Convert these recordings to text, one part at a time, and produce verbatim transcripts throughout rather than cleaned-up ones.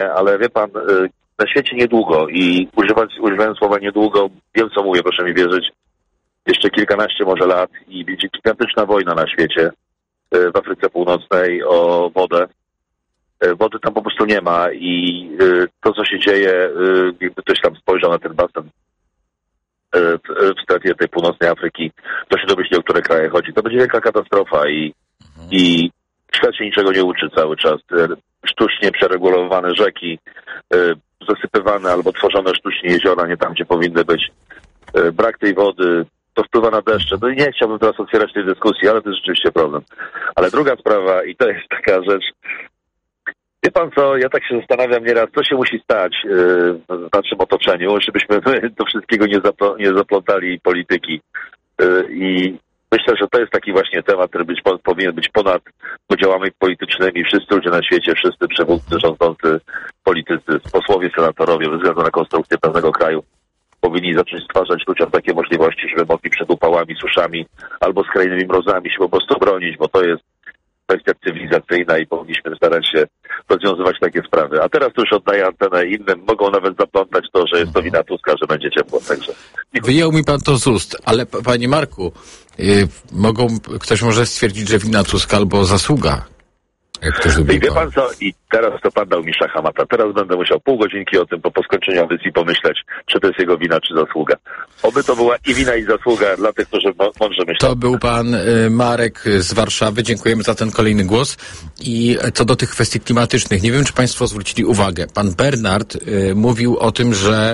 ale wie pan, na świecie niedługo i używać, używając słowa niedługo, wiem co mówię, proszę mi wierzyć, jeszcze kilkanaście może lat i będzie gigantyczna wojna na świecie, w Afryce Północnej o wodę. Wody tam po prostu nie ma i to, co się dzieje, jakby ktoś tam spojrzał na ten basen w strefie tej północnej Afryki, to się domyśli, o które kraje chodzi. To będzie wielka katastrofa i, mhm. i świat się niczego nie uczy cały czas. Sztucznie przeregulowane rzeki, zasypywane albo tworzone sztucznie jeziora nie tam, gdzie powinny być. Brak tej wody, to wpływa na deszcze. No i nie chciałbym teraz otwierać tej dyskusji, ale to jest rzeczywiście problem. Ale druga sprawa, i to jest taka rzecz, wie pan co, ja tak się zastanawiam nieraz, co się musi stać yy, w naszym otoczeniu, żebyśmy do wszystkiego nie, zapl- nie zaplątali polityki. Yy, I myślę, że to jest taki właśnie temat, który być, po, powinien być ponad podziałami politycznymi. Wszyscy ludzie na świecie, wszyscy przywódcy, rządzący, politycy, posłowie, senatorowie, ze względu na konstrukcję pewnego kraju, powinni zacząć stwarzać ludziom takie możliwości, żeby mogli przed upałami, suszami albo skrajnymi mrozami się po prostu bronić, bo to jest kwestia cywilizacyjna i powinniśmy starać się rozwiązywać takie sprawy. A teraz to już oddaję antenę innym. Mogą nawet zaplątać to, że jest to wina Tuska, że będzie ciepło. Także. Wyjął mi pan to z ust, ale p- panie Marku, yy, mogą, ktoś może stwierdzić, że wina Tuska albo zasługa. Jak ktoś lubi. I wie pan co? I teraz to pan dał mi szachamata. Teraz będę musiał pół godzinki o tym po, po skończeniu audycji pomyśleć, czy to jest jego wina, czy zasługa. Oby to była i wina, i zasługa dla tych, którzy mądrze myślą. To był pan y, Marek z Warszawy. Dziękujemy za ten kolejny głos. I co do tych kwestii klimatycznych, nie wiem, czy państwo zwrócili uwagę. Pan Bernard y, mówił o tym, że,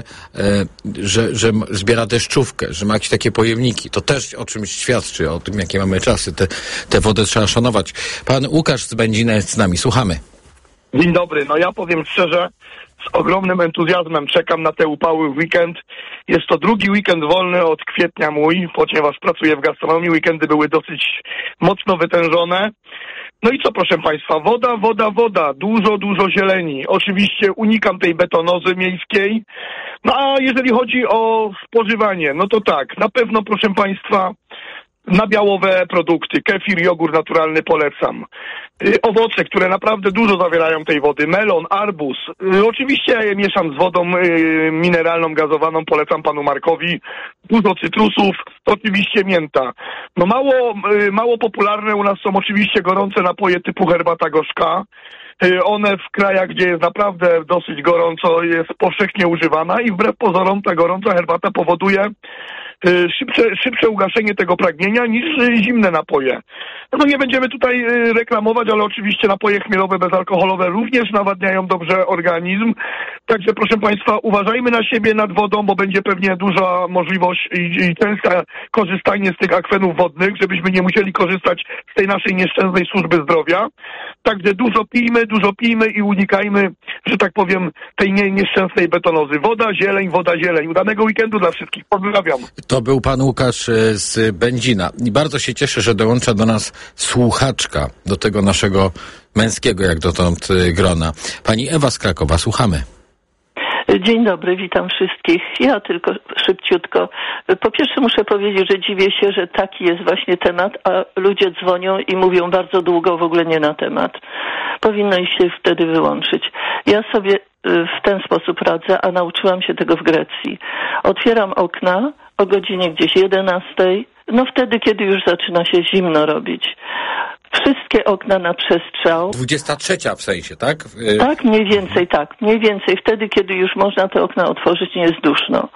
y, że, że zbiera deszczówkę, że ma jakieś takie pojemniki. To też o czymś świadczy, o tym, jakie mamy czasy. Te, tę wodę trzeba szanować. Pan Łukasz z Będzina jest z nami. Słuchamy. Dzień dobry. No ja powiem szczerze, z ogromnym entuzjazmem czekam na te upały w weekend. Jest to drugi weekend wolny od kwietnia mój, ponieważ pracuję w gastronomii. Weekendy były dosyć mocno wytężone. No i co, proszę państwa, woda, woda, woda, dużo, dużo zieleni. Oczywiście unikam tej betonozy miejskiej. No a jeżeli chodzi o spożywanie, no to tak, na pewno, proszę państwa, nabiałowe produkty, kefir, jogurt naturalny polecam. Y, owoce, które naprawdę dużo zawierają tej wody, melon, arbuz. Y, oczywiście ja je mieszam z wodą y, mineralną, gazowaną, polecam panu Markowi. Dużo cytrusów, oczywiście mięta. No mało, y, mało popularne u nas są oczywiście gorące napoje typu herbata gorzka. Y, one w krajach, gdzie jest naprawdę dosyć gorąco, jest powszechnie używana i wbrew pozorom ta gorąca herbata powoduje Szybsze, szybsze ugaszenie tego pragnienia niż zimne napoje. No nie będziemy tutaj reklamować, ale oczywiście napoje chmielowe, bezalkoholowe również nawadniają dobrze organizm. Także proszę państwa, uważajmy na siebie nad wodą, bo będzie pewnie duża możliwość i, i częste korzystanie z tych akwenów wodnych, żebyśmy nie musieli korzystać z tej naszej nieszczęsnej służby zdrowia. Także dużo pijmy, dużo pijmy i unikajmy, że tak powiem, tej nie, nieszczęsnej betonozy. Woda, zieleń, woda, zieleń. Udanego weekendu dla wszystkich. Pozdrawiam. To był pan Łukasz z Będzina. I bardzo się cieszę, że dołącza do nas słuchaczka, do tego naszego męskiego jak dotąd grona. Pani Ewa z Krakowa, słuchamy. Dzień dobry, witam wszystkich. Ja tylko szybciutko. Po pierwsze muszę powiedzieć, że dziwię się, że taki jest właśnie temat, a ludzie dzwonią i mówią bardzo długo w ogóle nie na temat. Powinno ich się wtedy wyłączyć. Ja sobie w ten sposób radzę, a nauczyłam się tego w Grecji. Otwieram okna o godzinie gdzieś jedenastej, no wtedy, kiedy już zaczyna się zimno robić. Wszystkie okna na przestrzał. dwudziesta trzecia w sensie, tak? Tak, mniej więcej tak. Mniej więcej wtedy, kiedy już można te okna otworzyć, nie jest duszno.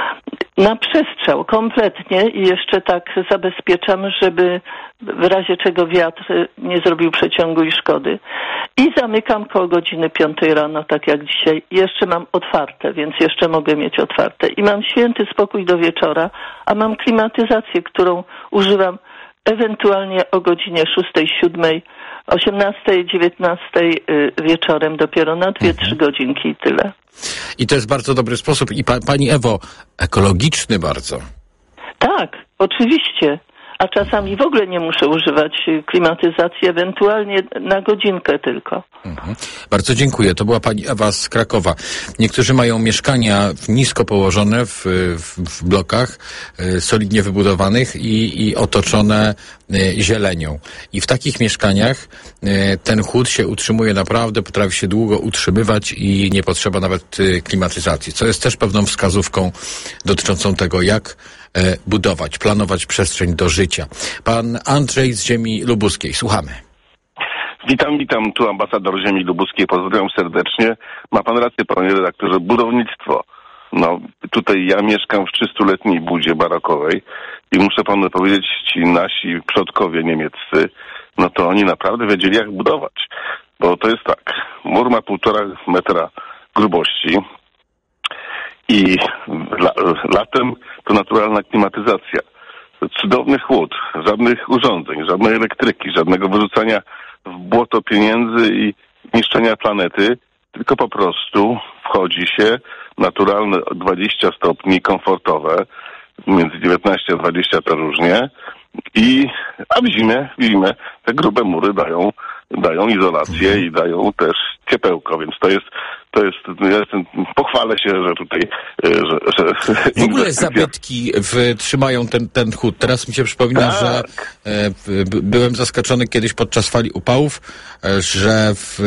Na przestrzał kompletnie i jeszcze tak zabezpieczam, żeby w razie czego wiatr nie zrobił przeciągu i szkody. I zamykam koło godziny piątej rano, tak jak dzisiaj. Jeszcze mam otwarte, więc jeszcze mogę mieć otwarte. I mam święty spokój do wieczora, a mam klimatyzację, którą używam ewentualnie o godzinie szóstej, siódmej, osiemnastej, dziewiętnastej wieczorem dopiero na dwie, trzy godzinki i tyle. I to jest bardzo dobry sposób. I pa, pani Ewo, ekologiczny bardzo. Tak, oczywiście. A czasami w ogóle nie muszę używać klimatyzacji, ewentualnie na godzinkę tylko. Mhm. Bardzo dziękuję. To była pani Ewa z Krakowa. Niektórzy mają mieszkania nisko położone w, w, w blokach y, solidnie wybudowanych i, i otoczone y, zielenią. I w takich mieszkaniach y, ten chłód się utrzymuje naprawdę, potrafi się długo utrzymywać i nie potrzeba nawet y, klimatyzacji, co jest też pewną wskazówką dotyczącą tego, jak y, budować, planować przestrzeń do życia. Pan Andrzej z ziemi lubuskiej. Słuchamy. Witam, witam, tu ambasador ziemi lubuskiej, pozdrawiam serdecznie. Ma pan rację, panie redaktorze, budownictwo. No, tutaj ja mieszkam w trzystuletniej budzie barokowej i muszę panu powiedzieć, ci nasi przodkowie niemieccy, no to oni naprawdę wiedzieli, jak budować. Bo to jest tak, mur ma półtora metra grubości i la, latem to naturalna klimatyzacja. Cudowny chłód, żadnych urządzeń, żadnej elektryki, żadnego wyrzucania w błoto pieniędzy i niszczenia planety, tylko po prostu wchodzi się naturalne dwadzieścia stopni, komfortowe, między dziewiętnaście a dwadzieścia to różnie, i, a w zimę, w zimę te grube mury dają, dają izolację mhm. i dają też ciepełko, więc to jest, to jest, ja jestem, pochwalę się, że tutaj, że, że w ogóle zabytki w, trzymają ten, ten chłód. Teraz mi się przypomina, tak. że e, b, byłem zaskoczony kiedyś podczas fali upałów, e, że w,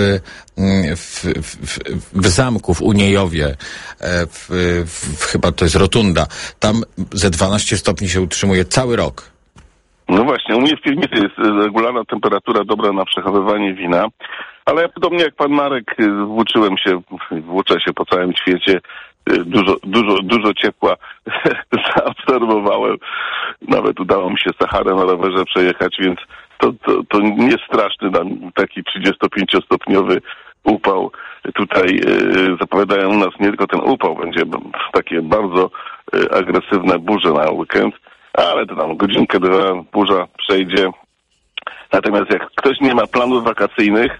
w, w, w zamku w Uniejowie, e, w, w, chyba to jest Rotunda, tam ze dwanaście stopni się utrzymuje cały rok. No właśnie, u mnie w piwnicy jest regularna temperatura dobra na przechowywanie wina, ale ja podobnie jak pan Marek włóczyłem się, włóczę się po całym świecie, dużo, dużo, dużo ciepła zaabsorbowałem, nawet udało mi się Saharę na rowerze przejechać, więc to, to, to nie straszny taki trzydziestopięciostopniowy upał. Tutaj e, zapowiadają u nas nie tylko ten upał, będzie takie bardzo e, agresywne burze na weekend, ale to tam godzinkę, dwa burza przejdzie. Natomiast jak ktoś nie ma planów wakacyjnych,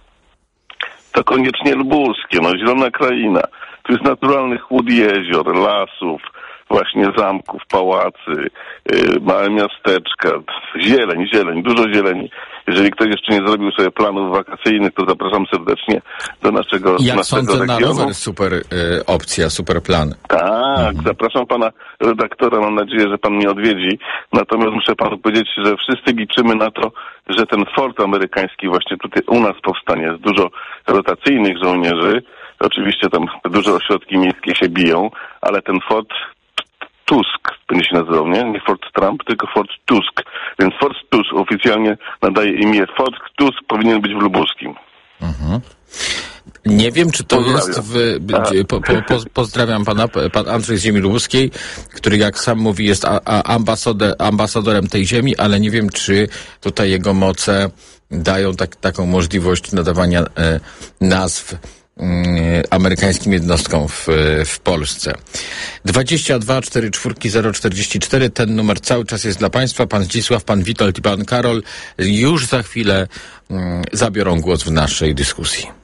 to koniecznie lubuskie, no zielona kraina. Tu jest naturalny chłód jezior, lasów, właśnie zamków, pałacy, yy, małe miasteczka, zieleń, zieleń, dużo zieleni. Jeżeli ktoś jeszcze nie zrobił sobie planów wakacyjnych, to zapraszam serdecznie do naszego Jak naszego sądzę, regionu. na rower super y, opcja, super plan. Tak, mhm. Zapraszam pana redaktora, mam nadzieję, że pan mnie odwiedzi. Natomiast muszę panu powiedzieć, że wszyscy liczymy na to, że ten fort amerykański właśnie tutaj u nas powstanie. Jest dużo rotacyjnych żołnierzy. Oczywiście tam duże ośrodki miejskie się biją, ale ten fort Tusk będzie się nazywał, nie? Nie Fort Trump, tylko Fort Tusk. Więc Fort Tusk oficjalnie nadaje imię Fort Tusk, powinien być w Lubuskim. Mhm. Nie wiem, czy to Pozdrawiam. jest w... Po, po, po, pozdrawiam pana, pan Andrzej z ziemi lubuskiej, który jak sam mówi jest a, a ambasador, ambasadorem tej ziemi, ale nie wiem, czy tutaj jego moce dają tak, taką możliwość nadawania e, nazw amerykańskim jednostkom w, w Polsce. dwadzieścia dwa czterdzieści cztery zero czterdzieści cztery, ten numer cały czas jest dla państwa. Pan Zdzisław, pan Witold i pan Karol już za chwilę mm, zabiorą głos w naszej dyskusji.